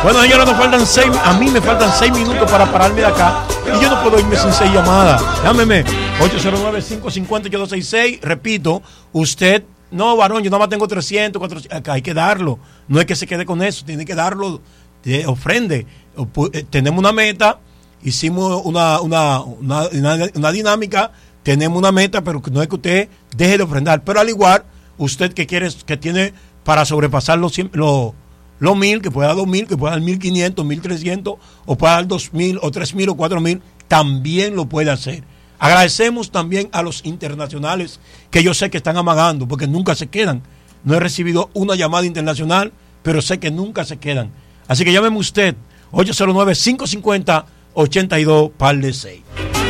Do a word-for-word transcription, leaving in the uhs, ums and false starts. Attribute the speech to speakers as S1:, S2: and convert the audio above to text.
S1: Bueno, señores, nos faltan seis, a mí me faltan seis minutos para pararme de acá y yo no puedo irme sin seis llamadas. Llámeme, ocho cero nueve, cinco cinco cero, ocho dos seis seis. Repito, usted, no, varón, yo nada más tengo trescientos, cuatrocientos, acá hay que darlo. No es que se quede con eso, tiene que darlo, de ofrende. Tenemos una meta, hicimos una, una, una, una, una dinámica, tenemos una meta, pero no es que usted deje de ofrendar. Pero al igual, usted que quiere, que tiene para sobrepasar los, los, los mil, que pueda dar dos mil, que pueda dar mil quinientos, mil trescientos, o pueda dar dos mil, o tres mil, o cuatro mil, también lo puede hacer. Agradecemos también a los internacionales que yo sé que están amagando, porque nunca se quedan. No he recibido una llamada internacional, pero sé que nunca se quedan. Así que llámeme usted, ocho cero nueve, cinco cinco cero, ocho dos par de seis.